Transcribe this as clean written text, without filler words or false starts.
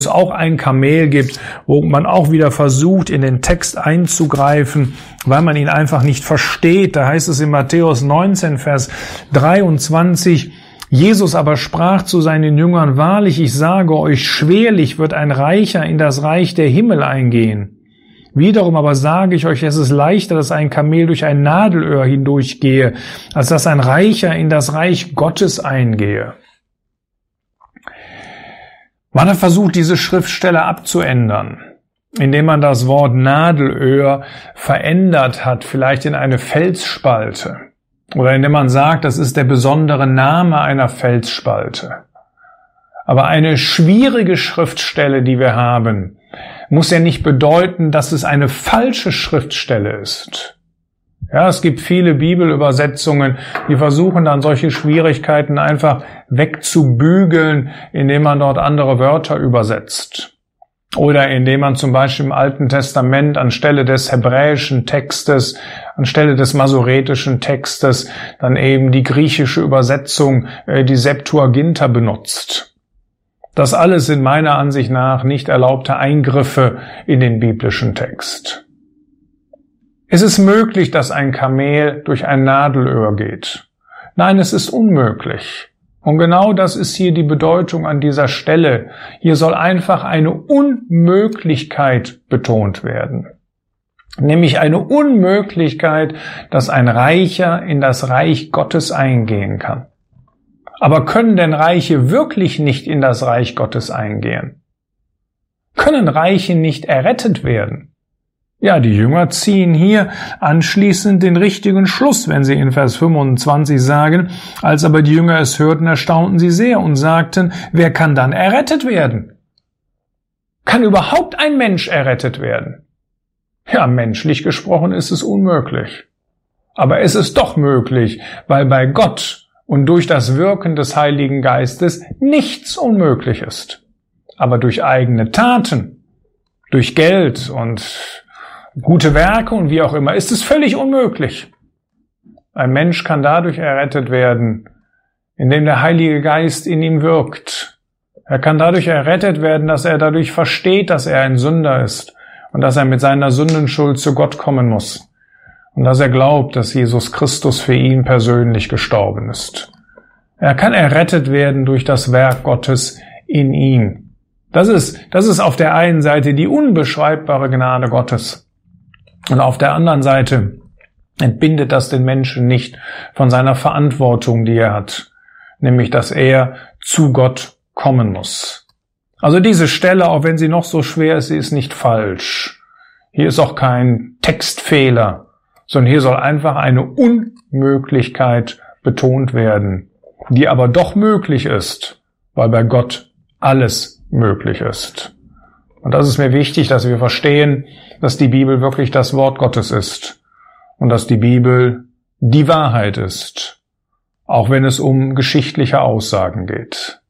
es auch ein Kamel gibt, wo man auch wieder versucht, in den Text einzugreifen, weil man ihn einfach nicht versteht. Da heißt es in Matthäus 19, Vers 23, Jesus aber sprach zu seinen Jüngern, wahrlich, ich sage euch, schwerlich wird ein Reicher in das Reich der Himmel eingehen. Wiederum aber sage ich euch, es ist leichter, dass ein Kamel durch ein Nadelöhr hindurchgehe, als dass ein Reicher in das Reich Gottes eingehe. Man hat versucht, diese Schriftstelle abzuändern, indem man das Wort Nadelöhr verändert hat, vielleicht in eine Felsspalte. Oder indem man sagt, das ist der besondere Name einer Felsspalte. Aber eine schwierige Schriftstelle, die wir haben, muss ja nicht bedeuten, dass es eine falsche Schriftstelle ist. Ja, es gibt viele Bibelübersetzungen, die versuchen dann solche Schwierigkeiten einfach wegzubügeln, indem man dort andere Wörter übersetzt. Oder indem man zum Beispiel im Alten Testament anstelle des hebräischen Textes, anstelle des masoretischen Textes, dann eben die griechische Übersetzung, die Septuaginta benutzt. Das alles sind meiner Ansicht nach nicht erlaubte Eingriffe in den biblischen Text. Es ist möglich, dass ein Kamel durch ein Nadelöhr geht. Nein, es ist unmöglich. Und genau das ist hier die Bedeutung an dieser Stelle. Hier soll einfach eine Unmöglichkeit betont werden. Nämlich eine Unmöglichkeit, dass ein Reicher in das Reich Gottes eingehen kann. Aber können denn Reiche wirklich nicht in das Reich Gottes eingehen? Können Reiche nicht errettet werden? Ja, die Jünger ziehen hier anschließend den richtigen Schluss, wenn sie in Vers 25 sagen, als aber die Jünger es hörten, erstaunten sie sehr und sagten, wer kann dann errettet werden? Kann überhaupt ein Mensch errettet werden? Ja, menschlich gesprochen ist es unmöglich. Aber es ist doch möglich, weil bei Gott und durch das Wirken des Heiligen Geistes nichts unmöglich ist. Aber durch eigene Taten, durch Geld und gute Werke und wie auch immer, ist es völlig unmöglich. Ein Mensch kann dadurch errettet werden, indem der Heilige Geist in ihm wirkt. Er kann dadurch errettet werden, dass er dadurch versteht, dass er ein Sünder ist und dass er mit seiner Sündenschuld zu Gott kommen muss und dass er glaubt, dass Jesus Christus für ihn persönlich gestorben ist. Er kann errettet werden durch das Werk Gottes in ihm. Das ist auf der einen Seite die unbeschreibbare Gnade Gottes. Und auf der anderen Seite entbindet das den Menschen nicht von seiner Verantwortung, die er hat, nämlich dass er zu Gott kommen muss. Also diese Stelle, auch wenn sie noch so schwer ist, sie ist nicht falsch. Hier ist auch kein Textfehler, sondern hier soll einfach eine Unmöglichkeit betont werden, die aber doch möglich ist, weil bei Gott alles möglich ist. Und das ist mir wichtig, dass wir verstehen, dass die Bibel wirklich das Wort Gottes ist und dass die Bibel die Wahrheit ist, auch wenn es um geschichtliche Aussagen geht.